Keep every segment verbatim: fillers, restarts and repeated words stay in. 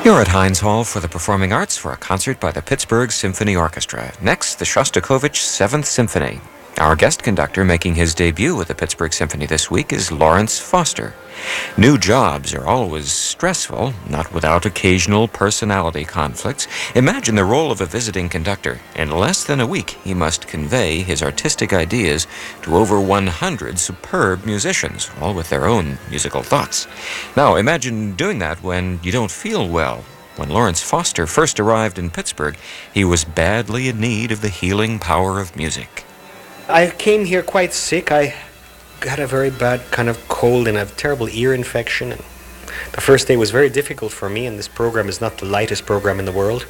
You're at Heinz Hall for the Performing Arts for a concert by the Pittsburgh Symphony Orchestra. Next, the Shostakovich Seventh Symphony. Our guest conductor making his debut with the Pittsburgh Symphony this week is Lawrence Foster. New jobs are always stressful, not without occasional personality conflicts. Imagine the role of a visiting conductor. In less than a week, he must convey his artistic ideas to over one hundred superb musicians, all with their own musical thoughts. Now, imagine doing that when you don't feel well. When Lawrence Foster first arrived in Pittsburgh, he was badly in need of the healing power of music. I came here quite sick. I got a very bad kind of cold and a terrible ear infection. And the first day was very difficult for me, and this program is not the lightest program in the world.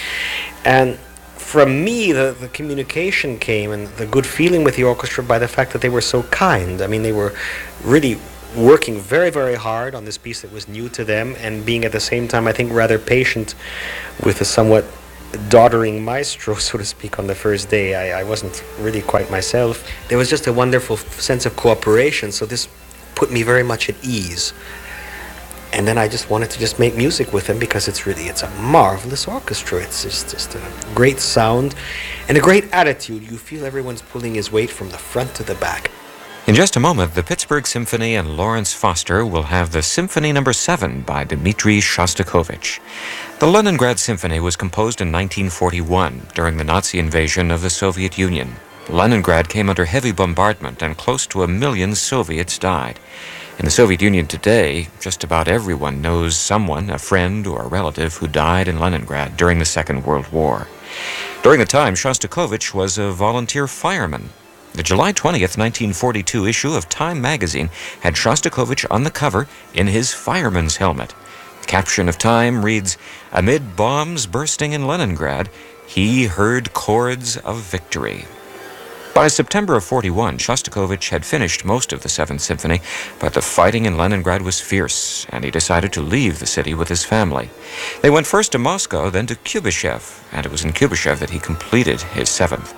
And from me, the, the communication came and the good feeling with the orchestra by the fact that they were so kind. I mean, they were really working very, very hard on this piece that was new to them, and being at the same time, I think, rather patient with a somewhat doddering maestro, so to speak, on the first day. I, I wasn't really quite myself. There was just a wonderful f- sense of cooperation, so this put me very much at ease. And then I just wanted to just make music with them, because it's really, it's a marvelous orchestra. It's just, just a great sound and a great attitude. You feel everyone's pulling his weight from the front to the back. In just a moment, the Pittsburgh Symphony and Lawrence Foster will have the Symphony Number seven by Dmitri Shostakovich. The Leningrad Symphony was composed in nineteen forty-one during the Nazi invasion of the Soviet Union. Leningrad came under heavy bombardment and close to a million Soviets died. In the Soviet Union today, just about everyone knows someone, a friend or a relative, who died in Leningrad during the Second World War. During the time, Shostakovich was a volunteer fireman. The July twentieth, nineteen forty-two issue of Time magazine had Shostakovich on the cover in his fireman's helmet. The caption of Time reads, "Amid bombs bursting in Leningrad, he heard chords of victory." By September of forty-one, Shostakovich had finished most of the Seventh Symphony, but the fighting in Leningrad was fierce, and he decided to leave the city with his family. They went first to Moscow, then to Kubyshev, and it was in Kubyshev that he completed his Seventh.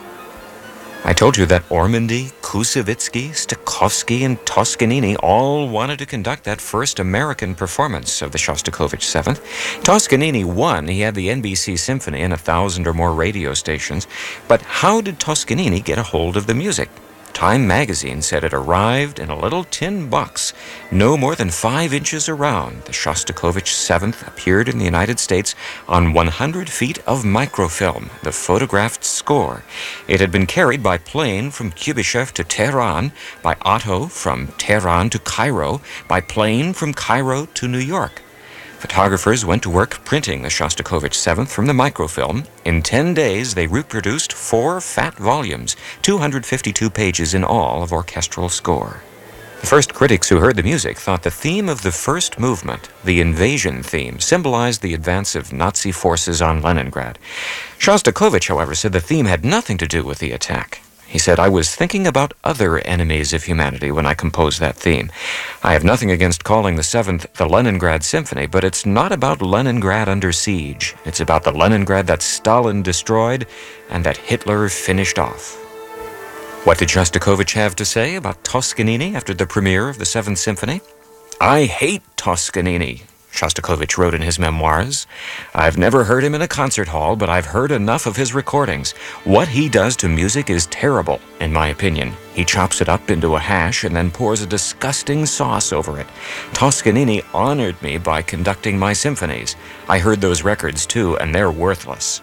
I told you that Ormandy, Koussevitzky, Stokowski, and Toscanini all wanted to conduct that first American performance of the Shostakovich Seventh. Toscanini won. He had the N B C Symphony and a thousand or more radio stations. But how did Toscanini get a hold of the music? Time magazine said it arrived in a little tin box, no more than five inches around. The Shostakovich Seventh appeared in the United States on one hundred feet of microfilm, the photographed score. It had been carried by plane from Kubyshev to Tehran, by auto from Tehran to Cairo, by plane from Cairo to New York. Photographers went to work printing the Shostakovich Seventh from the microfilm. In ten days, they reproduced four fat volumes, two hundred fifty-two pages in all of orchestral score. The first critics who heard the music thought the theme of the first movement, the invasion theme, symbolized the advance of Nazi forces on Leningrad. Shostakovich, however, said the theme had nothing to do with the attack. He said, "I was thinking about other enemies of humanity when I composed that theme. I have nothing against calling the Seventh the Leningrad Symphony, but it's not about Leningrad under siege. It's about the Leningrad that Stalin destroyed and that Hitler finished off." What did Shostakovich have to say about Toscanini after the premiere of the Seventh Symphony? "I hate Toscanini," Shostakovich wrote in his memoirs. "I've never heard him in a concert hall, but I've heard enough of his recordings. What he does to music is terrible, in my opinion. He chops it up into a hash and then pours a disgusting sauce over it. Toscanini honored me by conducting my symphonies. I heard those records too, and they're worthless."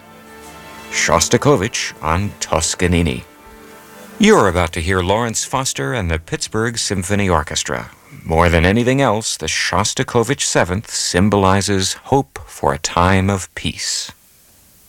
Shostakovich on Toscanini. You're about to hear Lawrence Foster and the Pittsburgh Symphony Orchestra. More than anything else, the Shostakovich Seventh symbolizes hope for a time of peace.